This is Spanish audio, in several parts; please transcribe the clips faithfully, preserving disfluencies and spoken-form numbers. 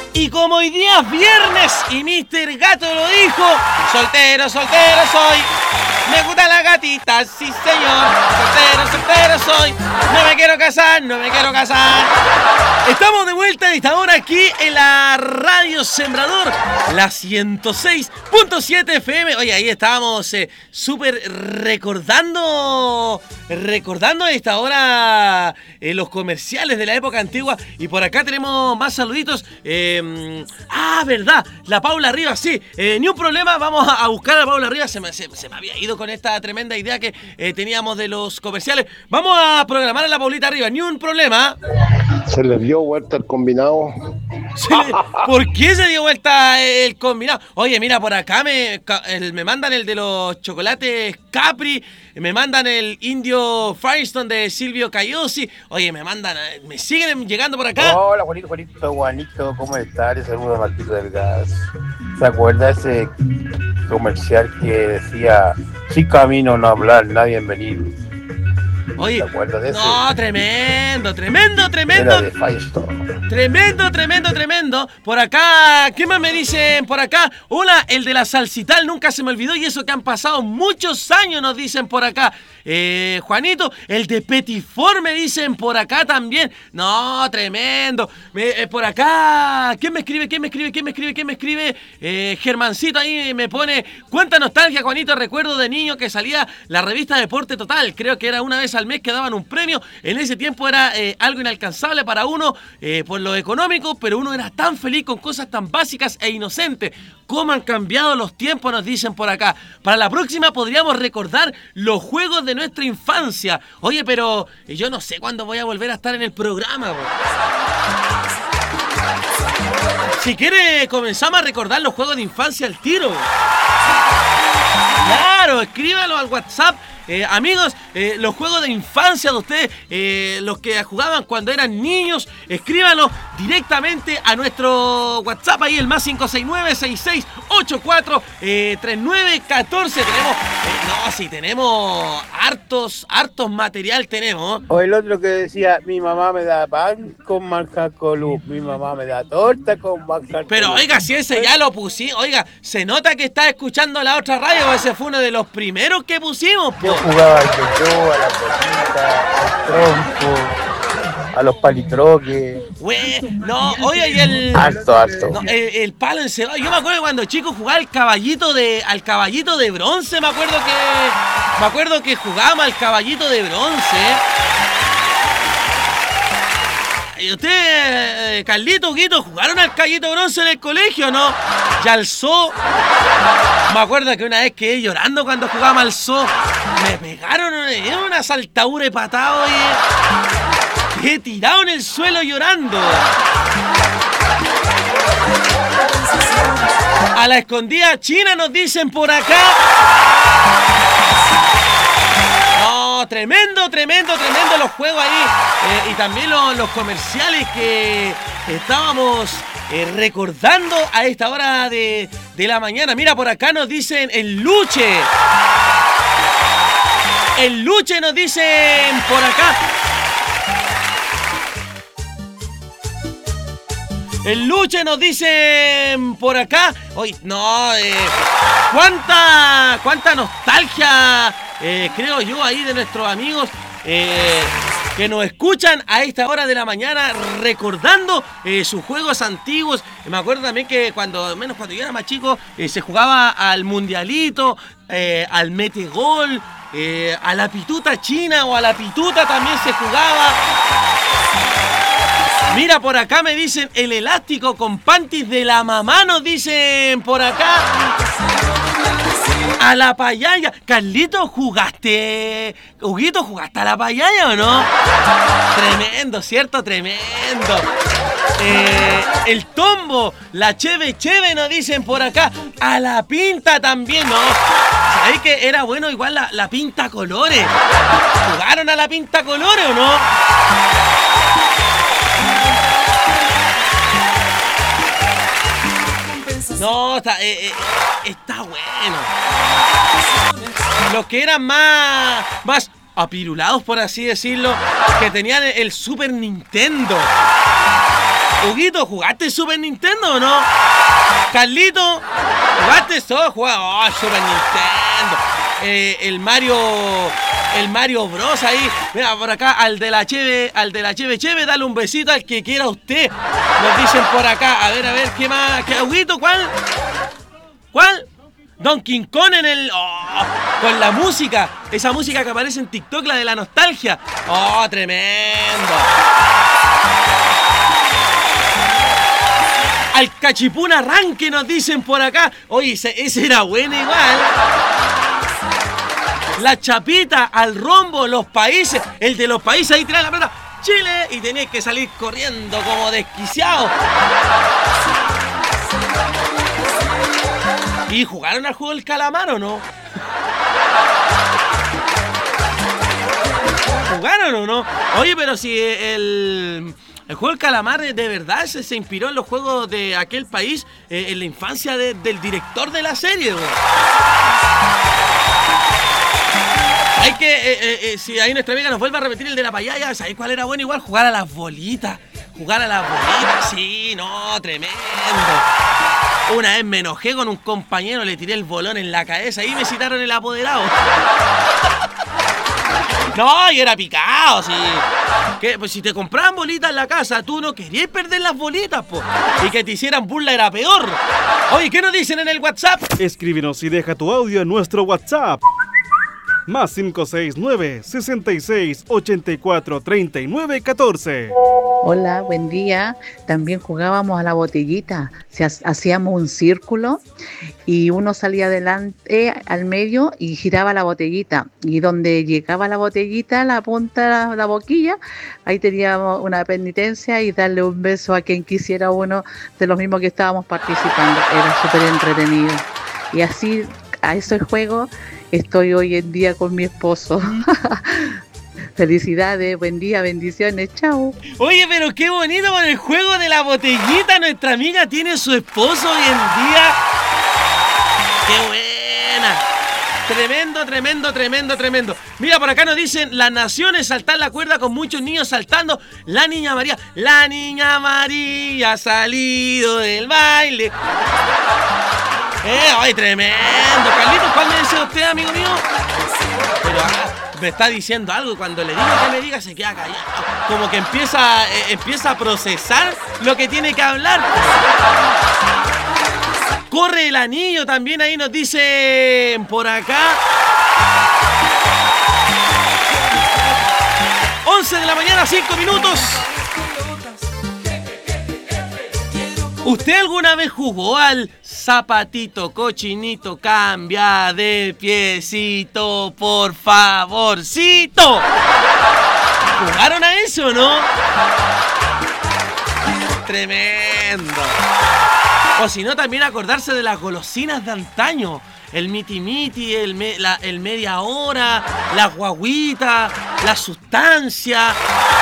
Y como hoy día es viernes y míster Gato lo dijo, soltero, soltero soy. Me gustan las gatitas, sí señor. Soltero, soltero soy. No me quiero casar, no me quiero casar. Estamos de vuelta a esta hora aquí en la Radio Sembrador, la ciento seis punto siete F M. Oye, ahí estábamos eh, súper recordando, recordando a esta hora eh, los comerciales de la época antigua. Y por acá tenemos más saluditos. Eh, ah, verdad, la Paula Rivas, sí. Eh, ni un problema, vamos a, a buscar a Paula Rivas. Se me, se, se me había ido con esta tremenda idea que eh, teníamos de los comerciales. Vamos a programar a la Paulita Rivas, ni un problema. Se le dio vuelta el combinado. Sí, ¿por qué se dio vuelta el combinado? Oye, mira, por acá me, el, me mandan el de los chocolates Capri, me mandan el indio Firestone de Silvio Cayosi. Oye, me mandan, me siguen llegando por acá. Hola, Juanito, Juanito, Juanito, ¿cómo estás? Les saludo a Marquito del Gas. ¿Se acuerda ese comercial que decía, sin camino no hablar, nadie venir? Oye, ¿te acuerdas de ese? No, tremendo, tremendo, tremendo. Era de Firestone. Tremendo, tremendo, tremendo. Por acá, ¿qué más me dicen por acá? Hola, el de la Salsital, nunca se me olvidó. Y eso que han pasado muchos años, nos dicen por acá. Eh, Juanito, el de Petifor me dicen por acá también. No, tremendo. Me, eh, por acá, ¿quién me escribe? ¿Quién me escribe? ¿Quién me escribe? ¿Quién me escribe? Eh, Germancito ahí me pone, cuánta nostalgia, Juanito. Recuerdo de niño que salía la revista Deporte Total. Creo que era una vez al mes que daban un premio. En ese tiempo era eh, algo inalcanzable para uno eh, por lo económico, pero uno era tan feliz con cosas tan básicas e inocentes. ¿Cómo han cambiado los tiempos? Nos dicen por acá. Para la próxima podríamos recordar los juegos de nuestra infancia. Oye, pero yo no sé cuándo voy a volver a estar en el programa, bro. Si quiere, comenzamos a recordar los juegos de infancia al tiro. Claro, escríbalo al WhatsApp. Eh, amigos, eh, los juegos de infancia de ustedes, eh, los que jugaban cuando eran niños, escríbanlo directamente a nuestro WhatsApp, ahí el más cinco seis nueve, seis seis ocho cuatro, tres nueve uno cuatro. Tenemos, eh, no, sí, tenemos hartos, hartos material tenemos. O el otro que decía, mi mamá me da pan con manjar colú, mi mamá me da torta con manjar. Pero oiga, si ese ya lo pusimos, oiga, se nota que está escuchando la otra radio, ese fue uno de los primeros que pusimos, po. Yo jugaba al yo, a la cosita, al tronco, a los palitroques. Güey, no, oye, y el... Harto, harto. No, el, el palo encebado. Yo me acuerdo que cuando chico jugaba al caballito de, al caballito de bronce, me acuerdo que... Me acuerdo que jugábamos al caballito de bronce. ¿Y usted, Carlito, Guito, jugaron al caballito bronce en el colegio, no? Y al zoo. Me acuerdo que una vez quedé llorando cuando jugábamos al zoo. Me pegaron en una saltadura de patada, oye. Quedé tirado en el suelo llorando. A la escondida china nos dicen por acá. No, tremendo, tremendo, tremendo los juegos ahí. Eh, y también los, los comerciales que estábamos eh, recordando a esta hora de, de la mañana. Mira, por acá nos dicen el Luche. El Luche nos dicen por acá. El Luche nos dicen por acá. Oye, no, eh, cuánta, cuánta nostalgia, eh, creo yo, ahí de nuestros amigos eh, que nos escuchan a esta hora de la mañana recordando eh, sus juegos antiguos. Me acuerdo también que cuando, menos cuando yo era más chico, eh, se jugaba al mundialito, eh, al metegol, eh, a la pituta china o a la pituta también se jugaba. Mira, por acá me dicen el elástico con panties de la mamá, nos dicen por acá. A la payaya. Carlito, ¿jugaste? Huguito, ¿jugaste a la payaya o no? Tremendo, ¿cierto? Tremendo. Eh, el tombo, la cheve cheve, nos dicen por acá. A la pinta también, ¿no? ¿Sabéis que era bueno igual la, la pinta colores? ¿Jugaron a la pinta colores o no? No, está, eh, eh, está bueno. Los que eran más, más apirulados, por así decirlo, que tenían el Super Nintendo. Huguito, ¿jugaste Super Nintendo o no? Carlito, ¿jugaste eso? ¿Jugaste? Oh, Super Nintendo. Eh, el Mario... El Mario Bros ahí. Mira, por acá, al de la Cheve, al de la Cheve Cheve, dale un besito al que quiera usted. Nos dicen por acá. A ver, a ver, ¿qué más? ¿Qué, Huguito, cuál? ¿Cuál? Donkey Kong en el... Oh, con la música. Esa música que aparece en TikTok, la de la nostalgia. Oh, tremendo. Al Cachipún Arranque nos dicen por acá. Oye, ese, ese era bueno igual. La chapita, al rombo, los países. El de los países, ahí tiraba la pelota. Chile. Y tenías que salir corriendo como desquiciado. ¿Y jugaron al juego del calamar o no? ¿Jugaron o no? Oye, pero si el... El juego del calamar de verdad se, se inspiró en los juegos de aquel país, eh, en la infancia de, del director de la serie, güey. Hay que, eh, eh, eh, si ahí nuestra amiga nos vuelve a repetir el de la payaya, ¿sabéis cuál era bueno? Igual jugar a las bolitas. Jugar a las bolitas, sí, no, tremendo. Una vez me enojé con un compañero, le tiré el bolón en la cabeza y me citaron el apoderado. No, y era picado, sí. Que, pues si te compraban bolitas en la casa, tú no querías perder las bolitas, po. Y que te hicieran burla era peor. Oye, ¿qué nos dicen en el WhatsApp? Escríbenos y deja tu audio en nuestro WhatsApp. Más cinco seis nueve, sesenta y seis, ochenta y cuatro, treinta y nueve, catorce. Hola, buen día. También jugábamos a la botellita. Se ha- hacíamos un círculo y uno salía adelante al medio y giraba la botellita. Y donde llegaba la botellita, la punta, la, la boquilla, ahí teníamos una penitencia y darle un beso a quien quisiera uno de los mismos que estábamos participando. Era súper entretenido. Y así, a ese juego, estoy hoy en día con mi esposo. Felicidades, buen día, bendiciones, chao. Oye, pero qué bonito con el juego de la botellita. Nuestra amiga tiene su esposo hoy en día. ¡Qué buena! Tremendo, tremendo, tremendo, tremendo. Mira, por acá nos dicen, las naciones saltar la cuerda con muchos niños saltando. La niña María, la niña María ha salido del baile. Eh, ay, tremendo. Carlitos, ¿cuál me decía usted, amigo mío? Pero ah, me está diciendo algo y cuando le digo que me diga se queda callado. Como que empieza, eh, empieza a procesar lo que tiene que hablar. Corre el anillo también, ahí nos dicen por acá. once de la mañana, cinco minutos. ¿Usted alguna vez jugó al zapatito cochinito cambia de piecito, por favorcito? ¿Jugaron a eso o no? Tremendo. O si no, también acordarse de las golosinas de antaño. El miti miti, el, me, la, el media hora, la guaguita, la sustancia.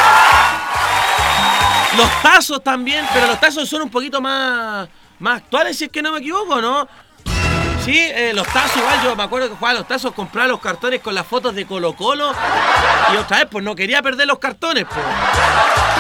Los tazos también, pero los tazos son un poquito más, más actuales, si es que no me equivoco, ¿no? Sí, eh, los tazos igual, yo me acuerdo que jugaba los tazos, compraba los cartones con las fotos de Colo Colo y otra vez, pues no quería perder los cartones, pues.